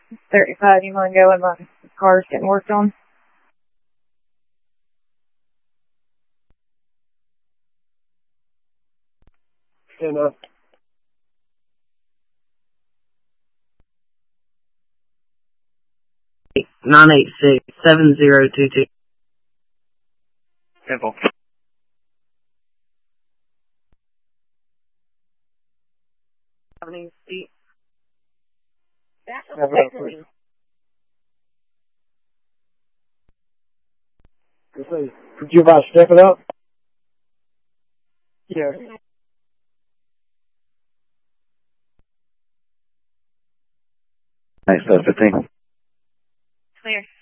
35, you want to go when my car's getting worked on? Stand up. 986-7022. Simple. Avenue Street. Step it up, please. Could you about step it up? Yes. Thanks, 15. Clear.